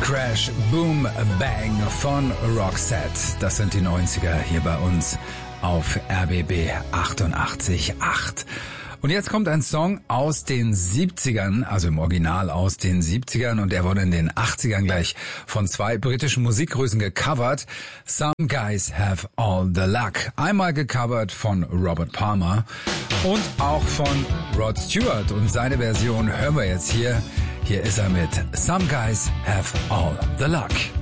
Crash, Boom, Bang von Roxette. Das sind die 90er hier bei uns auf RBB 88.8. Und jetzt kommt ein Song aus den 70ern, also im Original aus den 70ern, und der wurde in den 80ern gleich von zwei britischen Musikgrößen gecovert. Some Guys Have All the Luck. Einmal gecovert von Robert Palmer und auch von Rod Stewart, und seine Version hören wir jetzt hier. Hier ist er mit Some Guys Have All the Luck.